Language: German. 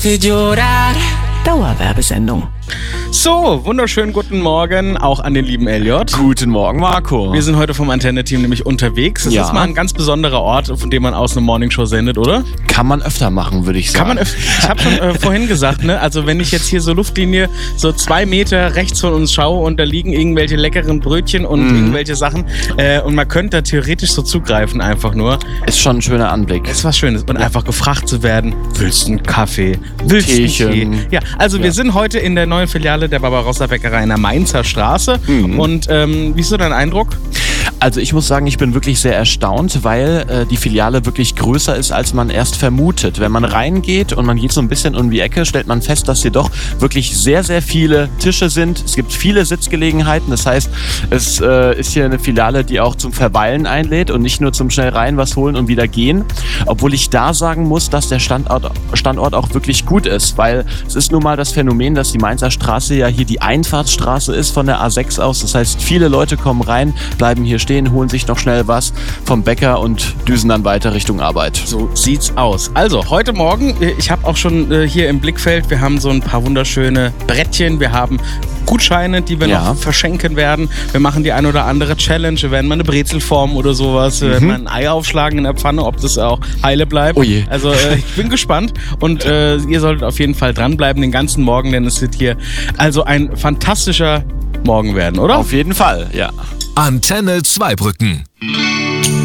Dauerwerbesendung. So, wunderschönen guten Morgen auch an den lieben Elliot. Guten Morgen, Marco. Wir sind heute vom Antenne-Team nämlich unterwegs. Das ist mal ein ganz besonderer Ort, von dem man aus eine Morningshow sendet, oder? Kann man öfter machen, würde ich sagen. Ich habe schon vorhin gesagt, ne? Also wenn ich jetzt hier so Luftlinie so 2 Meter rechts von uns schaue und da liegen irgendwelche leckeren Brötchen und irgendwelche Sachen und man könnte da theoretisch so zugreifen einfach nur. Ist schon ein schöner Anblick. Ist was Schönes. Und einfach gefragt zu werden, willst du einen Kaffee? Willst du einen Tee? Ja, also wir sind heute in der neuen Filiale der Barbarossa-Bäckerei in der Mainzer Straße. Und wie ist so dein Eindruck? Also ich muss sagen, ich bin wirklich sehr erstaunt, weil die Filiale wirklich größer ist, als man erst vermutet. Wenn man reingeht und man geht so ein bisschen um die Ecke, stellt man fest, dass hier doch wirklich sehr, sehr viele Tische sind. Es gibt viele Sitzgelegenheiten. Das heißt, es ist hier eine Filiale, die auch zum Verweilen einlädt und nicht nur zum schnell rein was holen und wieder gehen. Obwohl ich da sagen muss, dass der Standort auch wirklich gut ist, weil es ist nun mal das Phänomen, dass die Mainzer Straße ja hier die Einfahrtsstraße ist von der A6 aus. Das heißt, viele Leute kommen rein, bleiben hier stehen, holen sich noch schnell was vom Bäcker und düsen dann weiter Richtung Arbeit. So sieht's aus. Also, heute Morgen, ich habe auch schon hier im Blickfeld, wir haben so ein paar wunderschöne Brettchen, wir haben Gutscheine, die wir noch verschenken werden. Wir machen die ein oder andere Challenge, wir werden mal eine Brezel formen oder sowas, wir werden mal ein Ei aufschlagen in der Pfanne, ob das auch heile bleibt. Oh je. Also, ich bin gespannt und ihr solltet auf jeden Fall dranbleiben den ganzen Morgen, denn es wird hier also ein fantastischer Morgen werden, oder? Auf jeden Fall, ja. Antenne Zweibrücken.